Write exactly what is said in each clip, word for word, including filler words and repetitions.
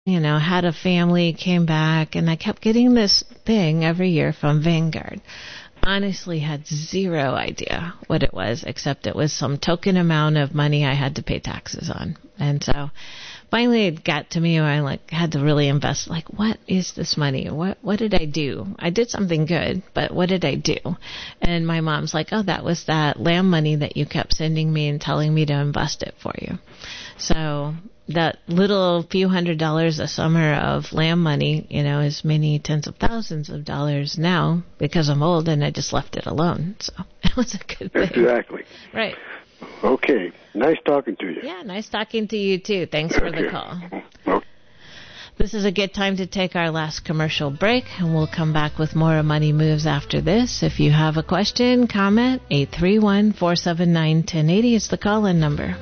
you know, had a family, came back, and I kept getting this thing every year from Vanguard. Honestly had zero idea what it was, except it was some token amount of money I had to pay taxes on. And so finally it got to me where I like had to really invest, like, what is this money? What what did I do? I did something good, but what did I do? And my mom's like, oh, that was that lamb money that you kept sending me and telling me to invest it for you. So that little few hundred dollars a summer of lamb money, you know, is many tens of thousands of dollars now because I'm old and I just left it alone. So it was a good thing. Exactly. Right. Okay. Nice talking to you. Yeah, nice talking to you too. Thanks for okay. the call. Okay. This is a good time to take our last commercial break, and we'll come back with more Money Moves after this. If you have a question, comment, eight three one, four seven nine, one zero eight zero is the call-in number.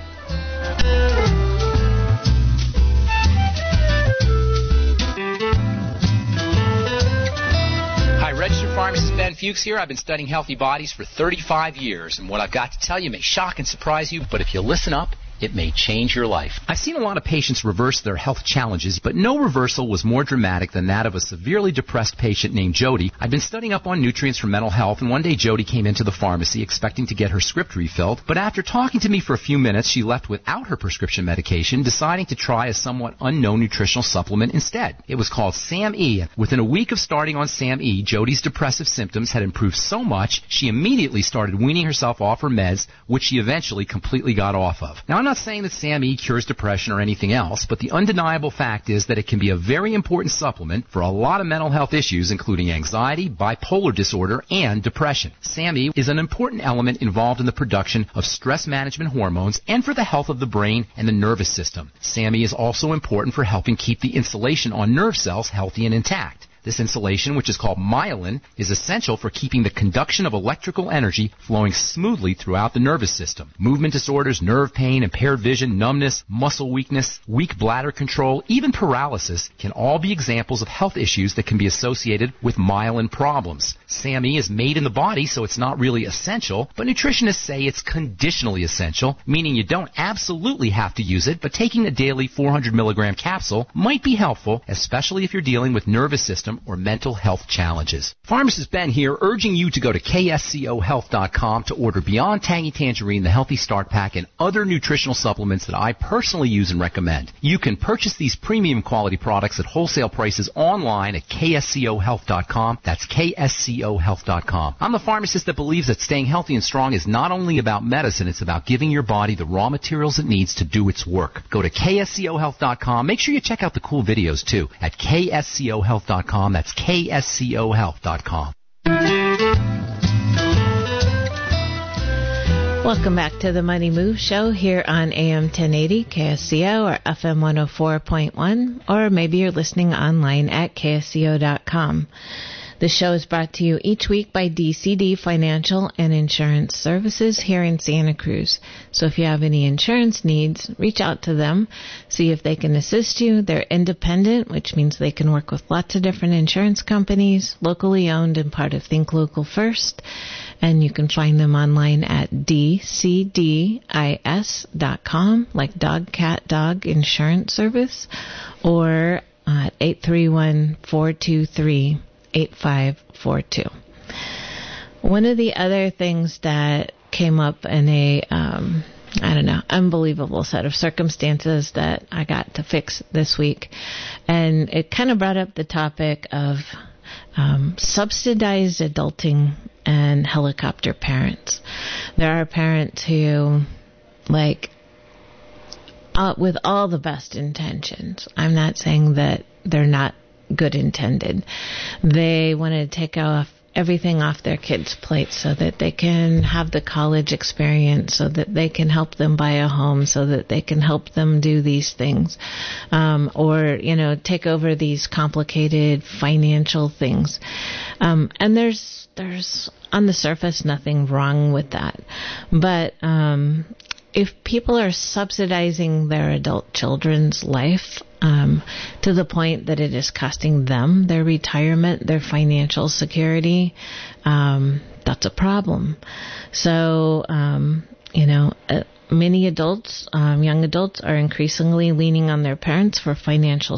Registered pharmacist Ben Fuchs here. I've been studying healthy bodies for thirty-five years, and what I've got to tell you may shock and surprise you, but if you listen up, it may change your life. I've seen a lot of patients reverse their health challenges, but no reversal was more dramatic than that of a severely depressed patient named Jody. I've been studying up on nutrients for mental health, and one day Jody came into the pharmacy expecting to get her script refilled, but after talking to me for a few minutes, she left without her prescription medication, deciding to try a somewhat unknown nutritional supplement instead. It was called SAM-E. Within a week of starting on SAM-E, Jody's depressive symptoms had improved so much, she immediately started weaning herself off her meds, which she eventually completely got off of. Now, I'm not saying that SAM-E cures depression or anything else, but the undeniable fact is that it can be a very important supplement for a lot of mental health issues, including anxiety, bipolar disorder, and depression. SAM-E is an important element involved in the production of stress management hormones and for the health of the brain and the nervous system. SAM-E is also important for helping keep the insulation on nerve cells healthy and intact. This insulation, which is called myelin, is essential for keeping the conduction of electrical energy flowing smoothly throughout the nervous system. Movement disorders, nerve pain, impaired vision, numbness, muscle weakness, weak bladder control, even paralysis can all be examples of health issues that can be associated with myelin problems. SAM-E is made in the body, so it's not really essential, but nutritionists say it's conditionally essential, meaning you don't absolutely have to use it, but taking a daily four hundred milligram capsule might be helpful, especially if you're dealing with nervous system or mental health challenges. Pharmacist Ben here, urging you to go to K S C O health dot com to order Beyond Tangy Tangerine, the Healthy Start Pack, and other nutritional supplements that I personally use and recommend. You can purchase these premium quality products at wholesale prices online at K S C O health dot com. That's K S C O health dot com. I'm the pharmacist that believes that staying healthy and strong is not only about medicine, it's about giving your body the raw materials it needs to do its work. Go to K S C O health dot com. Make sure you check out the cool videos, too, at K S C O health dot com. That's K S C O health dot com. Welcome back to the Money Move Show here on A M ten eighty K S C O or F M one oh four point one, or maybe you're listening online at K S C O dot com. The show is brought to you each week by D C D Financial and Insurance Services here in Santa Cruz. So if you have any insurance needs, reach out to them, see if they can assist you. They're independent, which means they can work with lots of different insurance companies, locally owned and part of Think Local First. And you can find them online at D C D I S dot com, like dog, cat, dog insurance service, or at eight three one, four two three, eight five four two. One of the other things that came up in a, um, I don't know, unbelievable set of circumstances that I got to fix this week, and it kind of brought up the topic of um, subsidized adulting and helicopter parents. There are parents who, like, uh, with all the best intentions, I'm not saying that they're not good intended, they want to take off everything off their kids' plates so that they can have the college experience, so that they can help them buy a home, so that they can help them do these things, um, or, you know, take over these complicated financial things. Um, and there's, there's on the surface nothing wrong with that. But um, if people are subsidizing their adult children's life Um, to the point that it is costing them their retirement, their financial security, um, that's a problem. So, um, you know, uh, many adults, um, young adults, are increasingly leaning on their parents for financial